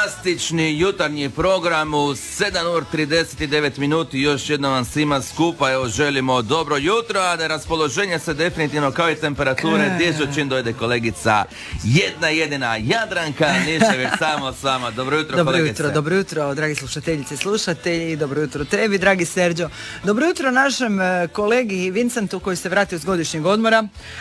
fantastični jutarnji program u 7:39 minuti. Još jednom vam svima skupa evo želimo dobro jutro, a da raspoloženje se definitivno kao i temperature dižu čim dojde kolegica jedna jedina Jadranka Nišević samo s vama. Dobro jutro kolegice. Dobro jutro, dragi slušateljice i slušatelji. Dobro jutro tebi, dragi Serđo. Dobro jutro našem kolegi Vincentu koji se vratio s godišnjeg odmora.